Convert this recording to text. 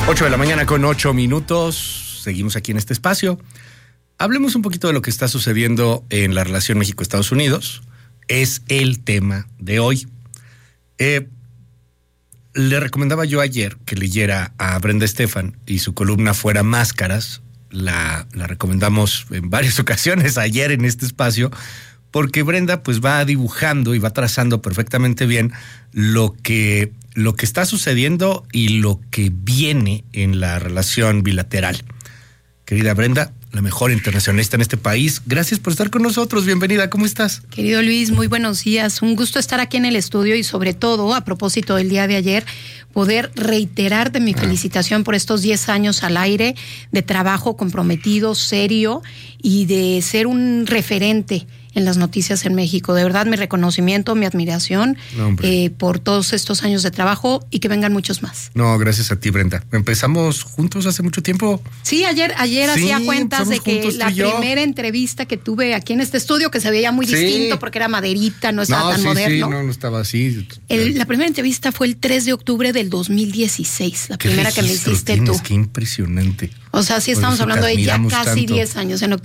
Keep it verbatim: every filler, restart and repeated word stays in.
ocho de la mañana con ocho minutos. Seguimos aquí en este espacio. Hablemos un poquito de lo que está sucediendo en la relación México-Estados Unidos. Es el tema de hoy. Eh, le recomendaba yo ayer que leyera a Brenda Estefan y su columna Fuera Máscaras. La, la recomendamos en varias ocasiones ayer en este espacio, porque Brenda pues va dibujando y va trazando perfectamente bien lo que, lo que está sucediendo y lo que viene en la relación bilateral. Querida Brenda, la mejor internacionalista en este país, gracias por estar con nosotros, bienvenida, ¿cómo estás? Querido Luis, muy buenos días, un gusto estar aquí en el estudio y sobre todo, a propósito del día de ayer, poder reiterar de mi ah. felicitación por estos diez años al aire de trabajo comprometido, serio y de ser un referente en las noticias en México. De verdad, mi reconocimiento, mi admiración no, eh, por todos estos años de trabajo y que vengan muchos más. No, gracias a ti, Brenda. Empezamos juntos hace mucho tiempo. Sí, ayer, ayer sí, hacía cuentas de que la primera entrevista que tuve aquí en este estudio, que se veía muy sí. distinto porque era maderita, no estaba no, tan sí, moderno. Sí, no, no estaba así. El, la primera entrevista fue el tres de octubre del dos mil dieciséis, la primera que me hiciste tienes, tú. Qué impresionante. O sea, sí estamos hablando de ya casi diez años. En